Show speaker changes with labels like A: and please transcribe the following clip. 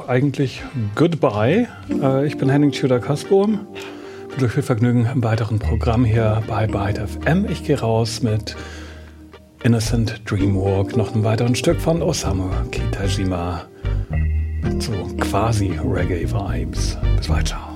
A: eigentlich Goodbye. Ich bin Henning Tudor-Kasbohm. Mit euch viel Vergnügen im weiteren Programm hier bei Byte FM. Ich gehe raus mit Innocent Dreamwalk, noch einem weiteren Stück von Osamu Kitajima mit so quasi Reggae-Vibes. Bis bald, ciao.